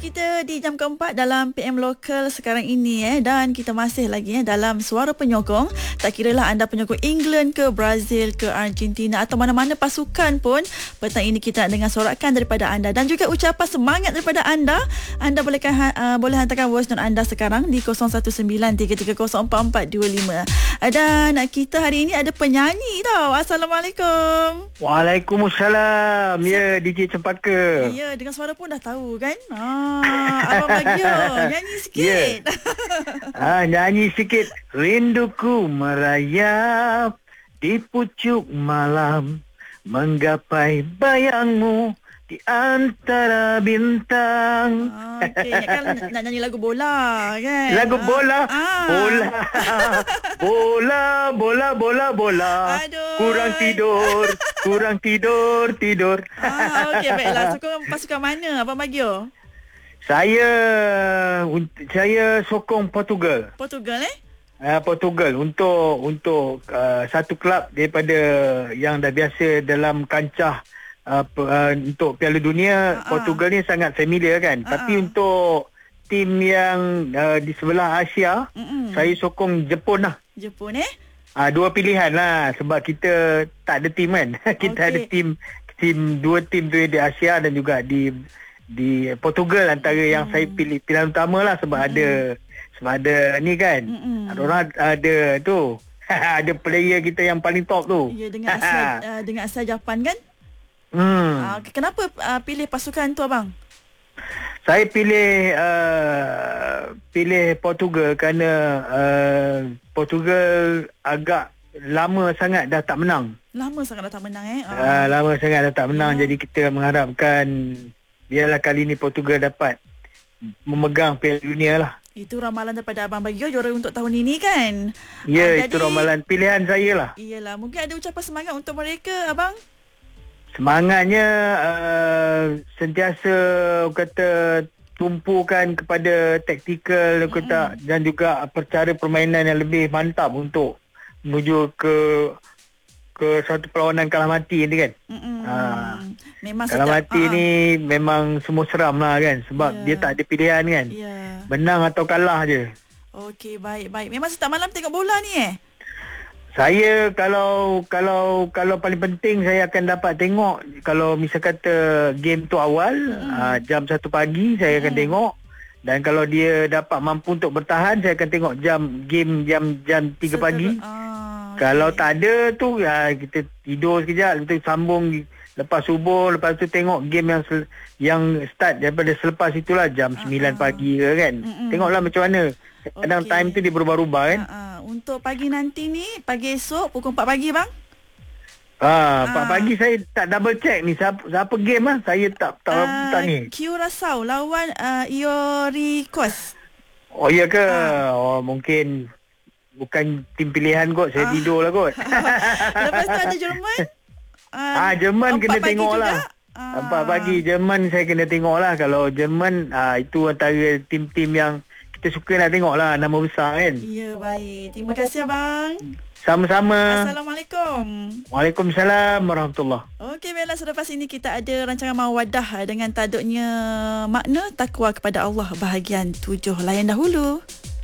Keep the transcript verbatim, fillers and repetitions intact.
kita di jam keempat dalam P M Local sekarang ini eh, dan kita masih lagi eh, dalam Suara Penyokong. Tak kiralah anda penyokong England ke Brazil ke Argentina atau mana-mana pasukan pun, petang ini kita nak dengar sorakan daripada anda dan juga ucapan semangat daripada anda. Anda boleh uh, boleh hantarkan voice note anda sekarang di kosong satu sembilan tiga tiga kosong empat empat dua lima. Dan kita hari ini ada penyanyi tau. Assalamualaikum. Waalaikumsalam. Ya, D J Cempaka. Ya, dengan suara pun dah tahu kan. Ah, Abang Bagio, nyanyi sikit. Yeah. ah, nyanyi sikit. Rinduku merayap di pucuk malam, menggapai bayangmu di antara bintang. Ah, okay. Kan nak nyanyi lagu bola kan. Lagu bola. Ah. Bola. Bola, bola, bola, bola. Aduh. Kurang tidur, kurang tidur, tidur. Ah, okey, baiklah. Sokong pasukan mana Abang Bagio? Saya saya sokong Portugal. Portugal eh? Uh, Portugal untuk untuk uh, satu kelab daripada yang dah biasa dalam kancah uh, uh, untuk Piala Dunia. Uh-uh. Portugal ni sangat familiar kan. Uh-uh. Tapi untuk tim yang uh, di sebelah Asia, uh-uh. saya sokong Jepun lah. Jepun eh? Ah, dua pilihan lah sebab kita tak ada tim kan. Kita okay. ada tim tim dua tim tu di Asia dan juga di di Portugal antara mm. yang saya pilih pilihan utama lah sebab mm. ada sebab ada ni kan. Mm. Ada orang ada tu. Ada player kita yang paling top tu. Ya, dengan asal uh, dengan asal Japan kan? Hmm. Uh, kenapa uh, pilih pasukan tu abang? Saya pilih uh, pilih Portugal kerana uh, Portugal agak lama sangat dah tak menang. Lama sangat dah tak menang eh. Uh. Uh, lama sangat dah tak menang. Uh. Jadi kita mengharapkan biarlah kali ni Portugal dapat memegang Piala Dunia lah. Itu ramalan daripada Abang Bagio juara untuk tahun ini kan? Ya, uh, itu jadi, ramalan pilihan saya lah. Iyalah, mungkin ada ucapan semangat untuk mereka abang? Semangatnya uh, sentiasa kata tumpukan kepada taktikal mm-hmm. kata dan juga percara permainan yang lebih mantap untuk menuju ke ke satu perlawanan kalah mati ni kan. Mm-hmm. Ha, memang kalah setiap, mati uh-huh. ni memang semua seram lah kan sebab yeah. dia tak ada pilihan kan. Yeah. Menang atau kalah je. Okey, baik baik. Memang setiap malam tengok bola ni eh? Saya kalau kalau kalau paling penting saya akan dapat tengok kalau misal kata game tu awal hmm. uh, jam satu pagi saya hmm. akan tengok dan kalau dia dapat mampu untuk bertahan saya akan tengok jam game jam jam tiga pagi. Ah, okay. Kalau tak ada tu ya kita tidur sekejap lepas tu sambung lepas subuh lepas tu tengok game yang yang start daripada selepas itulah jam sembilan pagi ke kan. Hmm. Tengoklah macam mana. Kadang okay. time tu dia berubah-ubah kan. Uh-uh. Untuk pagi nanti ni, pagi esok pukul empat pagi bang? Ah, empat pagi saya tak double check ni siapa, siapa game lah. Saya tak tak, uh, tak ni. Curaçao lawan uh, Ivory Coast. Oh iya ke? Uh. Oh mungkin bukan tim pilihan kot. Saya uh. tidur lah kot. Lepas tu ada Jerman. Uh, ah, Jerman kena tengok lah. Empat pagi Jerman saya kena tengok lah. Kalau Jerman ah, itu antara tim-tim yang kita suka nak tengok lah, nama besar kan. Ya, baik. Terima kasih abang. Sama-sama. Assalamualaikum. Waalaikumsalam warahmatullahi. Okey, baiklah, selepas ini kita ada rancangan Mawadah dengan taduknya makna takwa kepada Allah bahagian tujuh. Layan dahulu.